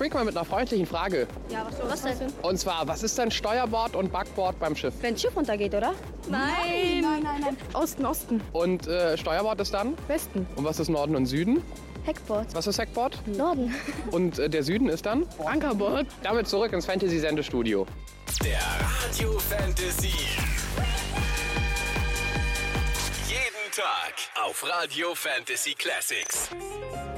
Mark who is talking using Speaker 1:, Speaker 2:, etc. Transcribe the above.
Speaker 1: Freak mal mit einer freundlichen Frage.
Speaker 2: Ja, was denn?
Speaker 1: Und zwar, was ist denn Steuerbord und Backbord beim Schiff?
Speaker 2: Wenn ein Schiff untergeht, oder?
Speaker 3: Nein. Osten.
Speaker 1: Und Steuerbord ist dann?
Speaker 3: Westen.
Speaker 1: Und was ist Norden und Süden?
Speaker 2: Heckbord.
Speaker 1: Was ist Heckbord?
Speaker 2: Norden.
Speaker 1: Und der Süden ist dann?
Speaker 3: Ankerbord.
Speaker 1: Damit zurück ins Fantasy-Sendestudio.
Speaker 4: Der Radio Fantasy. Jeden Tag auf Radio Fantasy Classics.